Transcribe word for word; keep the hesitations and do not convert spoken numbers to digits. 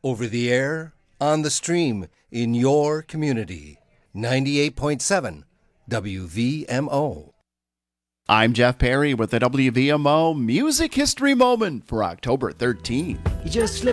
Over the air, on the stream, in your community. ninety-eight point seven W V M O. I'm Jeff Perry with the W V M O Music History Moment for October thirteenth. You just slip